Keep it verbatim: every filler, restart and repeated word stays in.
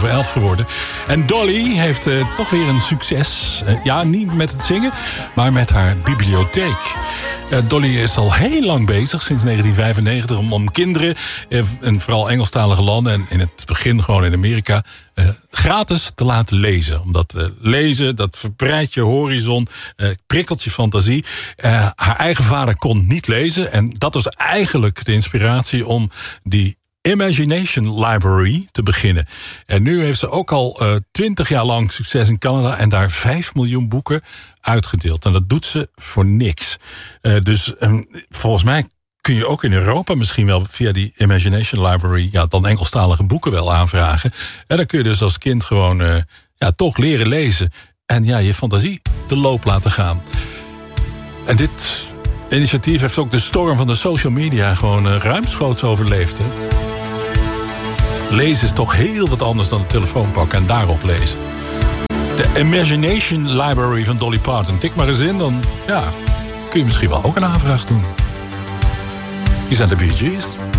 over elf geworden. En Dolly heeft uh, toch weer een succes. Uh, ja, niet met het zingen, maar met haar bibliotheek. Uh, Dolly is al heel lang bezig, sinds negentien vijfennegentig... om, om kinderen, uh, en vooral Engelstalige landen... en in het begin gewoon in Amerika... Uh, gratis te laten lezen. Omdat uh, lezen, dat verbreidt je horizon, uh, prikkelt je fantasie. Uh, haar eigen vader kon niet lezen. En dat was eigenlijk de inspiratie om die Imagination Library te beginnen. En nu heeft ze ook al twintig uh, jaar lang succes in Canada... en daar vijf miljoen boeken uitgedeeld. En dat doet ze voor niks. Uh, dus um, volgens mij kun je ook in Europa misschien wel via die Imagination Library... ja, dan Engelstalige boeken wel aanvragen. En dan kun je dus als kind gewoon uh, ja, toch leren lezen. En ja, je fantasie de loop laten gaan. En dit initiatief heeft ook de storm van de social media... gewoon uh, ruimschoots overleefd, hè? Lezen is toch heel wat anders dan de telefoon pakken en daarop lezen. De Imagination Library van Dolly Parton. Tik maar eens in, dan ja, kun je misschien wel ook een aanvraag doen. Hier zijn de Bee Gees.